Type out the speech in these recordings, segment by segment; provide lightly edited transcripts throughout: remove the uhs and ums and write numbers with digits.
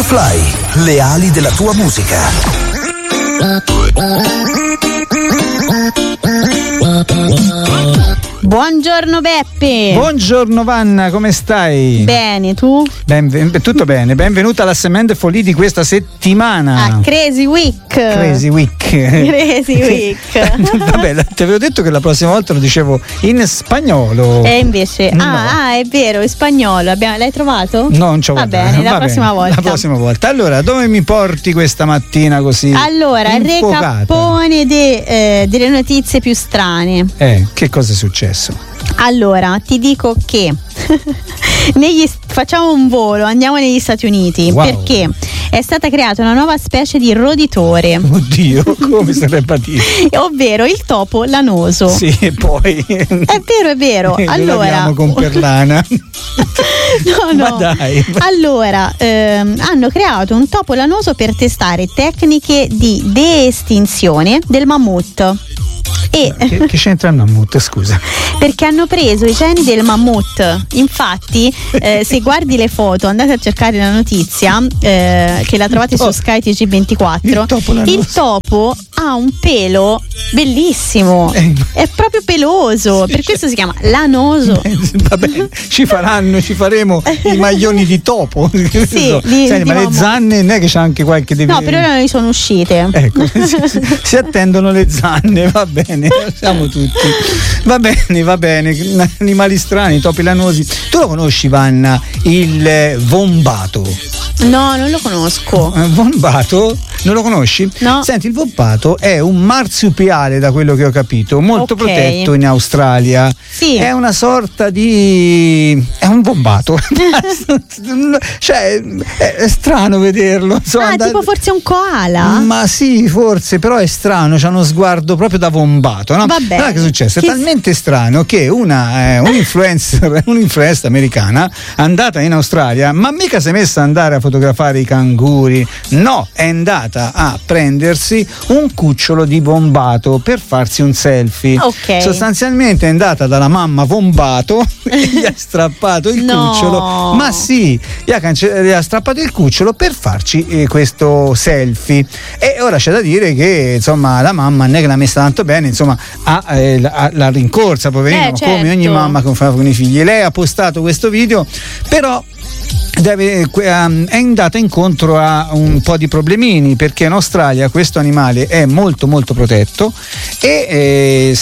Fly, le ali della tua musica. Buongiorno Beppe. Buongiorno Vanna, come stai? Bene, tu? Tutto bene, benvenuta alla Semaine de Folie di questa settimana. Crazy Week. Crazy Week. Vabbè, ti avevo detto che la prossima volta lo dicevo in spagnolo. E invece, no. È vero, in spagnolo. L'hai trovato? No, non ci ho guardato. Bene, la prossima volta. La prossima volta. Allora, dove mi porti questa mattina così? Allora, il recappone delle notizie più strane. Che cosa è successo? Allora, ti dico che facciamo un volo, andiamo negli Stati Uniti. Wow. Perché è stata creata una nuova specie di roditore. Oddio, come sarebbe patito? Ovvero il topo lanoso. Sì, e poi È vero. Allora, con Perlana. No. Ma dai. Allora, hanno creato un topo lanoso per testare tecniche di deestinzione del mammut. Che c'entra il mammut, scusa? Perché hanno preso i geni del mammut. Infatti, se guardi le foto, andate a cercare la notizia, che la trovate su Sky TG24. Il topo ha un pelo bellissimo, è proprio peloso, per questo si chiama lanoso. Vabbè, ci faremo i maglioni di topo. Sì, Senti, ma le zanne non è che c'è anche qualche No, per ora non sono uscite. Ecco, si attendono le zanne, va bene, siamo tutti. Va bene, animali strani, topi lanosi. Tu lo conosci, Vanna, il vombato? No, non lo conosco. Vombato? Non lo conosci? No. Senti, il vombato è un marsupiale, da quello che ho capito, molto protetto in Australia. Sì. È una sorta di... è un vombato. Cioè, è strano vederlo. Tipo forse un koala? Ma sì, forse, però è strano, c'ha uno sguardo proprio da vombato, no? Vabbè. Allora, che è successo? È talmente strano che un'influencer americana andata in Australia, ma mica si è messa ad andare a fotografare i canguri, no, è andata a prendersi un cucciolo di vombato per farsi un selfie. Ok. Sostanzialmente è andata dalla mamma vombato e gli ha strappato il cucciolo, ma sì, gli ha strappato il cucciolo per farci questo selfie. E ora c'è da dire che insomma la mamma non è che l'ha messa tanto bene, insomma la rincorsa, poverino, certo. come ogni mamma che fa con i figli. Lei ha postato questo video, però è andata incontro a un po' di problemini, perché in Australia questo animale è molto molto protetto e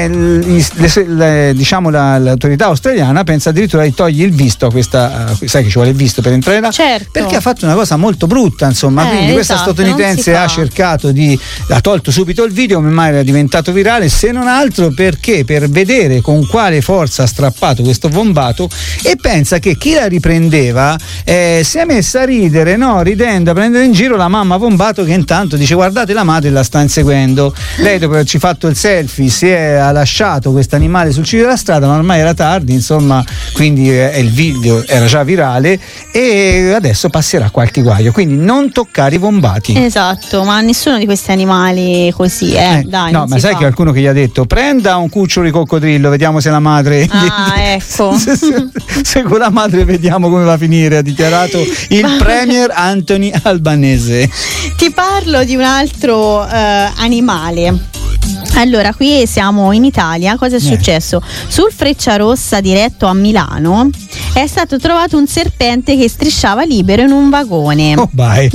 l'autorità australiana pensa addirittura di togliere il visto a questa, sai che ci vuole il visto per entrare là, certo. perché ha fatto una cosa molto brutta, insomma, quindi questa statunitense ha cercato ha tolto subito il video, ma era diventato virale, se non altro perché per vedere con quale forza ha strappato questo vombato, e pensa che chi la riprendeva si è messa a ridere, no? Ridendo, a prendere in giro la mamma vombato, che intanto dice: guardate, la madre la sta inseguendo. Lei, dopo averci fatto il selfie, ha lasciato questo animale sul ciglio della strada, ma ormai era tardi, insomma, quindi il video era già virale e adesso passerà qualche guaio, quindi non toccare i vombati. Esatto, ma nessuno di questi animali così, dai. No, ma sai che qualcuno che gli ha detto: prenda un cucciolo di coccodrillo, vediamo se la madre ecco. se con la madre vediamo come va a finire, ha dichiarato il premier Anthony Albanese. Ti parlo di un altro animale. Allora, qui siamo in Italia. Cosa è successo? Sul Frecciarossa diretto a Milano è stato trovato un serpente che strisciava libero in un vagone. Oh, vai.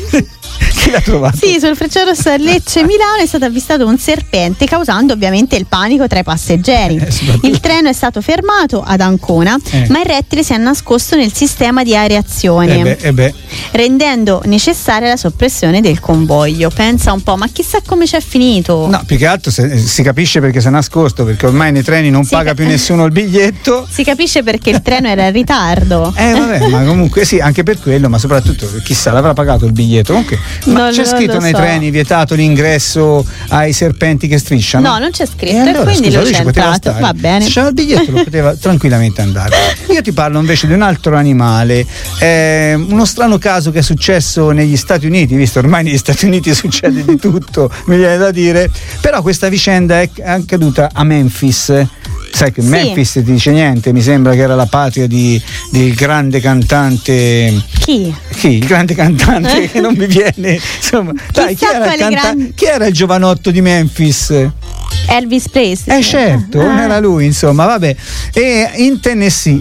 Chi l'ha trovato? Sì, sul Frecciarossa Lecce Milano è stato avvistato un serpente, causando ovviamente il panico tra i passeggeri. Il treno è stato fermato ad Ancona, ma il rettile si è nascosto nel sistema di areazione, rendendo necessaria la soppressione del convoglio. Pensa un po', ma chissà come c'è finito. No, più che altro si capisce perché si è nascosto, perché ormai nei treni non paga più nessuno il biglietto. Si capisce perché il treno era in ritardo. Vabbè, ma comunque sì, anche per quello, ma soprattutto chissà, l'avrà pagato il biglietto. Comunque, ma c'è scritto nei treni: vietato l'ingresso ai serpenti che strisciano? No, non c'è scritto, allora, quindi scusa, lo c'è entrato. Va bene. Se c'era il biglietto lo poteva tranquillamente andare. Io ti parlo invece di un altro animale, uno strano caso che è successo negli Stati Uniti, visto ormai negli Stati Uniti succede di tutto, mi viene da dire, però questa vicenda è accaduta a Memphis. sai che Memphis ti dice niente, mi sembra che era la patria del grande cantante. Chi? Il grande cantante che non mi viene, insomma, dai, chi era il giovanotto di Memphis? Elvis Presley. Certo, non era lui, insomma, vabbè. E in Tennessee,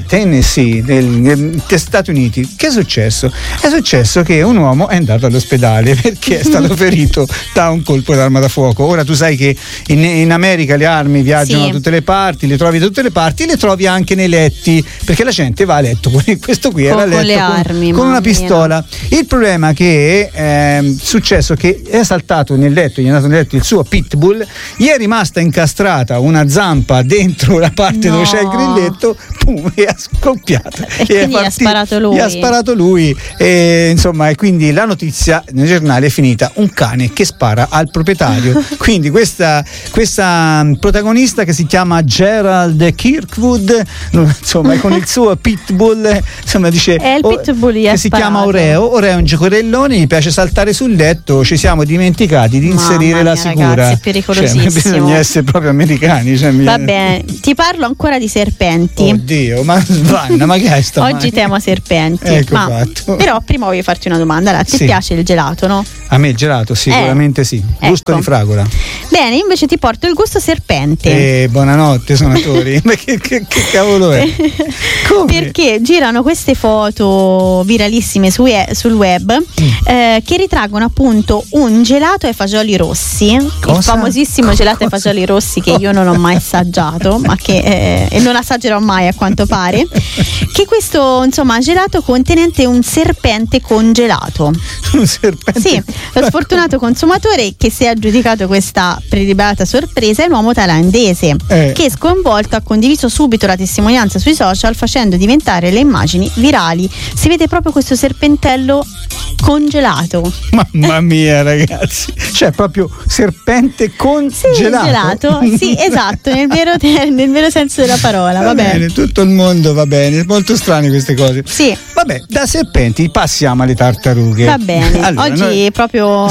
negli Stati Uniti, che è successo? È successo che un uomo è andato all'ospedale perché è stato ferito da un colpo d'arma da fuoco. Ora tu sai che in America le armi viaggiano da tutte le parti, le trovi da tutte le parti, le trovi anche nei letti, perché la gente va a letto questo qui era a letto con le armi, con una pistola. Il problema che è successo che è saltato nel letto, gli è andato nel letto il suo pitbull, gli è rimasta incastrata una zampa dentro la parte dove c'è il grilletto, pum, e ha scoppiato e quindi gli ha sparato lui e insomma, e quindi la notizia nel giornale è finita: un cane che spara al proprietario. Quindi questa protagonista, che si chiama Gerald Kirkwood, insomma, con il suo pitbull, insomma, dice è il pitbull che si chiama Oreo è un giocherellone, gli piace saltare sul letto, ci siamo dimenticati di inserire la sicura. Ragazzi, è pericolosissimo. Bisogna essere proprio americani. Va bene, ti parlo ancora di serpenti. Oddio, ma Vanna, ma che hai stamani? Oggi tema serpenti. Ecco fatto. Però prima voglio farti una domanda. Allora, ti piace il gelato, no? A me il gelato sicuramente sì. Gusto di fragola. Bene, invece ti porto il gusto serpente. Buonanotte suonatori. Ma che cavolo è? Come? Perché girano queste foto viralissime sul web che ritraggono appunto un gelato ai fagioli rossi. Cosa? Il famosissimo gelato ai fagioli rossi che io non ho mai assaggiato, ma che e non assaggerò mai a quanto pare, che questo insomma gelato contenente un serpente congelato. Un serpente? Sì, lo sfortunato consumatore che si è aggiudicato questa preliberata sorpresa è un uomo thailandese che sconvolto ha condiviso subito la testimonianza sui social, facendo diventare le immagini virali. Si vede proprio questo serpentello congelato. Mamma mia, ragazzi, cioè proprio serpente congelato. Sì, esatto, nel vero senso della parola. Va bene, tutto il mondo va bene, molto strane queste cose. Sì. Vabbè, da serpenti passiamo alle tartarughe. Va bene. Allora, oggi proprio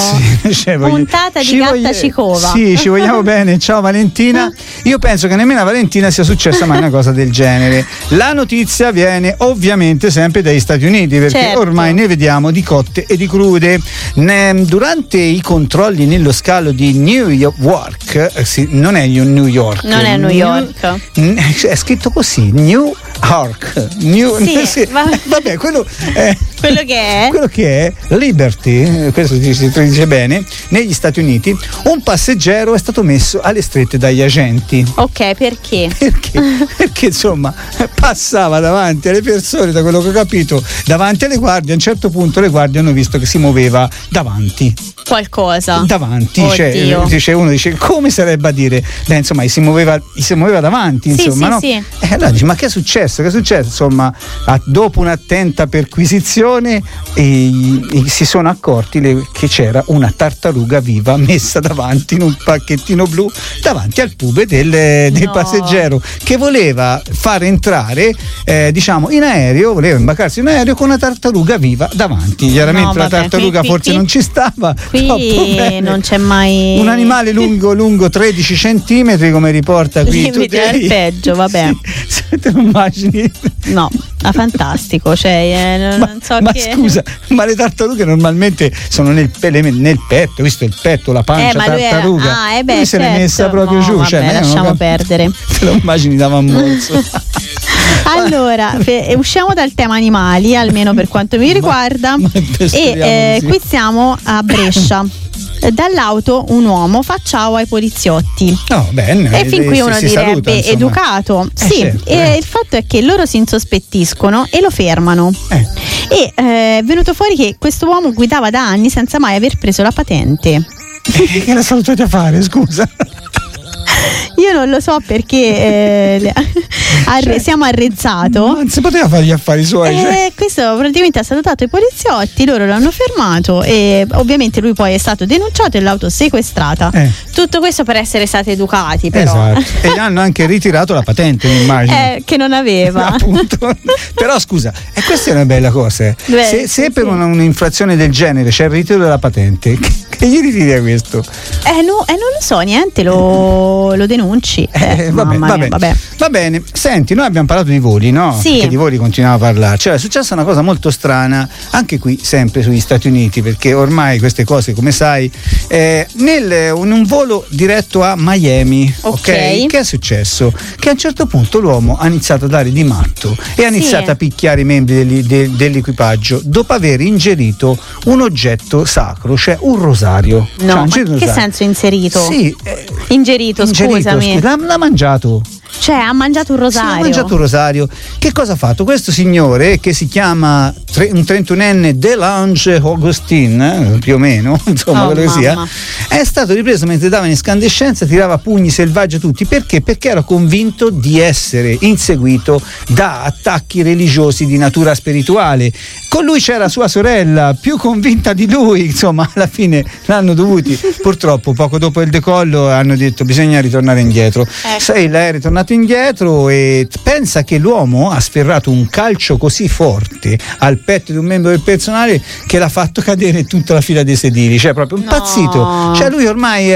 puntata di Gatta Cicova. Sì, ci vogliamo bene. Ciao Valentina. Io penso che nemmeno a Valentina sia successa mai una cosa del genere. La notizia viene ovviamente sempre dagli Stati Uniti, perché ormai ne vediamo di cotte e di crude. Durante i controlli nello scalo di New York, non è New York. Non è New York. È scritto così, New York. Vabbè, quello che è Liberty, questo si dice bene, negli Stati Uniti, un passeggero è stato messo alle strette dagli agenti. Ok, perché? Perché insomma passava davanti alle persone, da quello che ho capito, davanti alle guardie. A un certo punto le guardie hanno visto che si muoveva davanti qualcosa davanti. Cioè, uno dice, come sarebbe a dire? Beh, insomma, si muoveva davanti, insomma, no? Sì. Allora dice, ma che è successo? Insomma, dopo un'attenta perquisizione si sono accorti che c'era una tartaruga viva messa davanti in un pacchettino blu davanti al pube del passeggero, che voleva far entrare in aereo, voleva imbarcarsi in aereo con una tartaruga viva davanti. Chiaramente la tartaruga forse non ci stava. Qui non c'è mai un animale lungo 13 centimetri, come riporta qui il peggio, vabbè. Se te lo immagini? No, è fantastico, cioè non so ma scusa, ma le tartarughe normalmente sono nel petto, visto il petto, la pancia tartaruga. Lui se l'è messa proprio giù, vabbè, lasciamo perdere. Te lo immagini da morso. Allora, usciamo dal tema animali, almeno per quanto mi riguarda, e qui siamo a Brescia. Dall'auto un uomo fa ciao ai poliziotti. Bene, e fin qui uno direbbe saluta, educato. E il fatto è che loro si insospettiscono e lo fermano. E è venuto fuori che questo uomo guidava da anni senza mai aver preso la patente. Che la salutati a fare, scusa? Io non lo so perché siamo arrezzato. Non si poteva fare gli affari suoi. Questo praticamente ha salutato i poliziotti, loro l'hanno fermato e ovviamente lui poi è stato denunciato e l'auto sequestrata. Tutto questo per essere stati educati, però. Esatto. E gli hanno anche ritirato la patente, mi immagino. Che non aveva. Appunto. Però scusa, questa è una bella cosa. Se per un'infrazione del genere c'è il ritiro della patente, che gli ritiri a questo? Non lo so, niente, lo denunci. Vabbè. Va bene, senti, noi abbiamo parlato di voli, no? Sì. Perché di voli continuiamo a parlare. Cioè, è successa una cosa molto strana, anche qui, sempre sugli Stati Uniti, perché ormai queste cose, come sai, in un volo diretto a Miami, ok? Che è successo? Che a un certo punto l'uomo ha iniziato a dare di matto e ha iniziato a picchiare i membri dell'equipaggio dopo aver ingerito un oggetto sacro, cioè un rosario. No, cioè, ma che senso inserito? Sì, ingerito, scusami. L'ha mangiato. Cioè ha mangiato un rosario. Sì, ha mangiato un rosario. Che cosa ha fatto? Questo signore, che si chiama un 31enne DeLange Augustin, più o meno, insomma, quello che sia, è stato ripreso mentre dava in escandescenza, tirava pugni selvaggi a tutti. Perché? Perché era convinto di essere inseguito da attacchi religiosi di natura spirituale. Con lui c'era sua sorella, più convinta di lui, insomma, alla fine l'hanno dovuti. Purtroppo, poco dopo il decollo, hanno detto bisogna ritornare indietro. Lei è ritornato indietro e pensa che l'uomo ha sferrato un calcio così forte al petto di un membro del personale che l'ha fatto cadere tutta la fila dei sedili, cioè proprio impazzito. Cioè lui ormai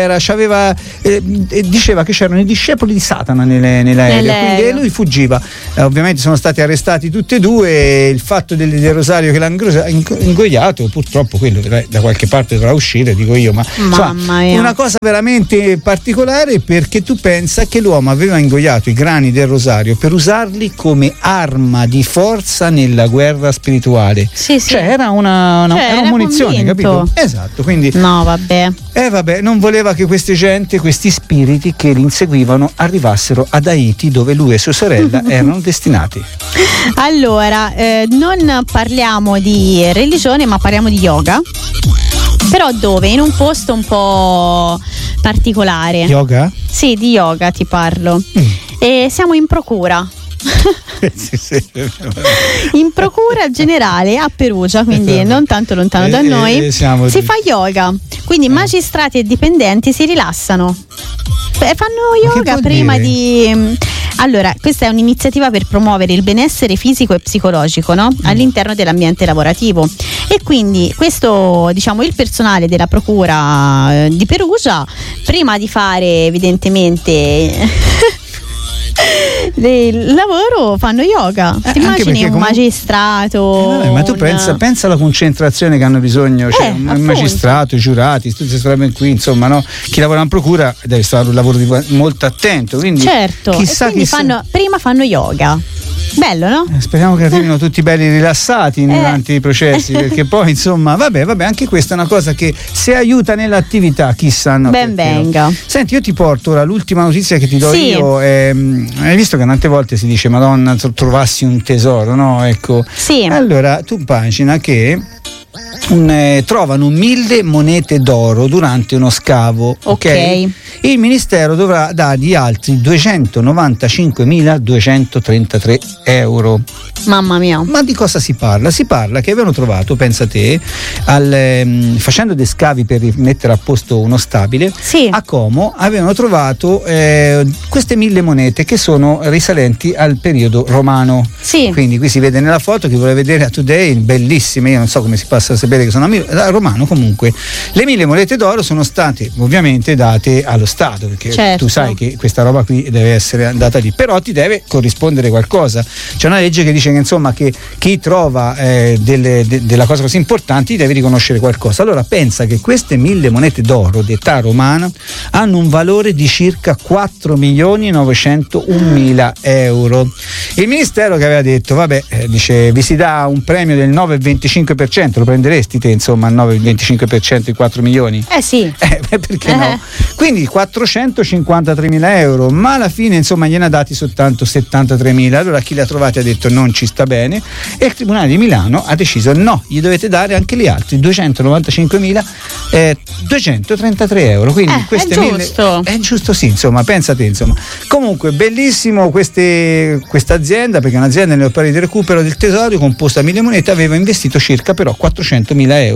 diceva che c'erano i discepoli di Satana nell'aereo, quindi, e lui fuggiva. Ovviamente sono stati arrestati tutti e due e il fatto del rosario che l'ha ingoiato, purtroppo quello da qualche parte dovrà uscire, dico io, ma è una cosa veramente particolare, perché tu pensa che l'uomo aveva ingoiato i grani del rosario per usarli come arma di forza nella guerra spirituale. Sì. Cioè era una munizione, capito? Esatto, quindi no, vabbè. Non voleva che questi spiriti che li inseguivano arrivassero ad Haiti, dove lui e sua sorella erano destinati. Allora, non parliamo di religione, ma parliamo di yoga. Però dove? In un posto un po' particolare. Yoga? Sì, di yoga ti parlo. E siamo in procura. In procura generale a Perugia, quindi non tanto lontano da noi, si fa yoga, quindi magistrati e dipendenti si rilassano, fanno yoga prima di... Allora, questa è un'iniziativa per promuovere il benessere fisico e psicologico, no? All'interno dell'ambiente lavorativo, e quindi questo, diciamo, il personale della procura di Perugia, prima di fare evidentemente del lavoro, fanno yoga. Ti immagini un magistrato? Ma tu pensa alla concentrazione che hanno bisogno, cioè un magistrato, i giurati, tutti questi robe qui, insomma, no? Chi lavora in procura deve fare un lavoro molto attento, quindi certo, prima fanno yoga. Bello, no? Speriamo che arrivino tutti belli rilassati durante i processi, perché poi insomma vabbè, anche questa è una cosa che se aiuta nell'attività, chissà, no? Ben venga. Senti, io ti porto ora l'ultima notizia che ti do io. Hai visto che tante volte si dice Madonna, trovassi un tesoro, no? Ecco. Sì. Allora tu pagina che trovano 1000 monete d'oro durante uno scavo. Ok. Il ministero dovrà dargli altri 295.233 euro. Mamma mia. Ma di cosa si parla? Si parla che avevano trovato, pensa te, facendo dei scavi per rimettere a posto uno stabile, a Como avevano trovato queste 1000 monete che sono risalenti al periodo romano. Sì. Quindi qui si vede nella foto, chi vuole vedere a Today, bellissime, io non so come si possa sapere che sono romano. Comunque le 1000 monete d'oro sono state ovviamente date allo Stato, perché tu sai che questa roba qui deve essere andata lì, però ti deve corrispondere qualcosa. C'è una legge che dice che insomma che chi trova della cosa così importante deve riconoscere qualcosa. Allora pensa che queste 1000 monete d'oro di età romana hanno un valore di circa 4.901.000 euro. Il ministero che aveva detto dice vi si dà un premio del 9,25%, lo prenderesti te, insomma, il 9,25% di 4 milioni? Sì. Perché no? Quindi 453.000 euro, ma alla fine insomma gliene ha dati soltanto 73.000. Allora chi li ha trovati ha detto non ci sta bene, e il Tribunale di Milano ha deciso no, gli dovete dare anche gli altri 295.233 euro. Quindi queste è giusto. È giusto, sì, insomma, pensate, insomma. Comunque bellissimo questa azienda, perché è un'azienda nelle opere di recupero del tesoro composta a 1000 monete, aveva investito circa però 400.000 euro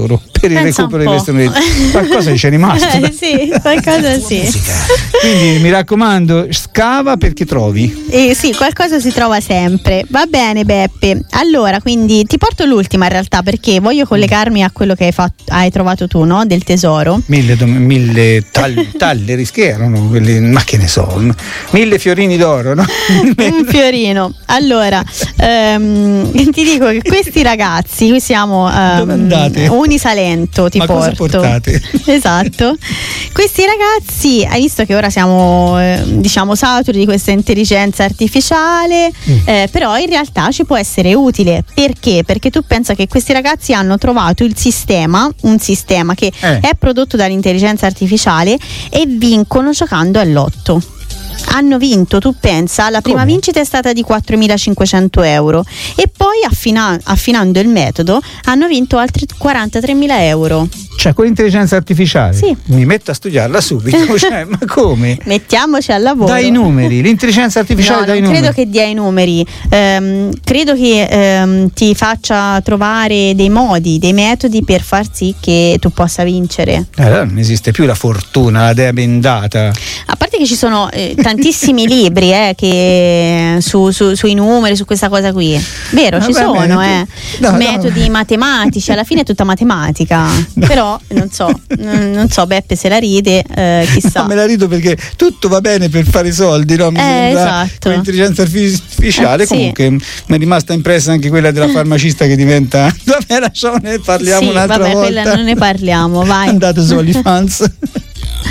per il recupero di queste notizie. Qualcosa ci è rimasto. Sì, qualcosa sì. Quindi mi raccomando, scava perché trovi. Sì, qualcosa si trova sempre. Va bene Beppe, allora quindi ti porto l'ultima in realtà, perché voglio collegarmi a quello che hai trovato tu, no? Del tesoro. 1000 talleri che erano quelli, ma che ne so, 1000 fiorini d'oro, no? Un fiorino. Allora, ti dico che questi ragazzi, qui siamo Unisalento, ti ma porto. cosa portate? Esatto. Questi ragazzi, hai visto che ora siamo diciamo saturi di questa intelligenza artificiale, però in realtà ci può essere utile. Perché? Perché tu pensa che questi ragazzi hanno trovato un sistema che è prodotto dall'intelligenza artificiale e vincono giocando all'otto. Hanno vinto, tu pensa, la prima vincita è stata di 4.500 euro e poi affinando il metodo hanno vinto altri 43.000 euro. Cioè con l'intelligenza artificiale? Sì. Mi metto a studiarla subito. Cioè, ma come? Mettiamoci al lavoro. Dai numeri, l'intelligenza artificiale dai numeri. Non credo che dia i numeri, credo che ti faccia trovare dei modi, dei metodi per far sì che tu possa vincere. Allora non esiste più la fortuna, la dea bendata. A parte che ci sono tantissimi libri che sui numeri, su questa cosa qui. Vero, ci sono metodi matematici, alla fine è tutta matematica. Però non so Beppe se la ride, chissà. No, me la rido perché tutto va bene per fare i soldi, no? Mi sembra, esatto. Con l'intelligenza artificiale comunque mi è rimasta impressa anche quella della farmacista che diventa. Vabbè, lasciamo, ne parliamo un'altra volta. Quella non ne parliamo, vai. Andate su OnlyFans.